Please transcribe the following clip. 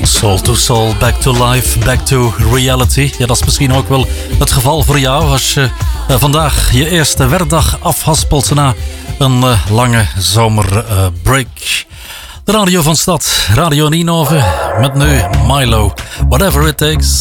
Soul to soul, back to life, back to reality. Ja, dat is misschien ook wel het geval voor jou als je vandaag je eerste werkdag afhaspelt na een lange zomerbreak. De radio van Stad, Radio Ninove, met nu Milo, Whatever It Takes.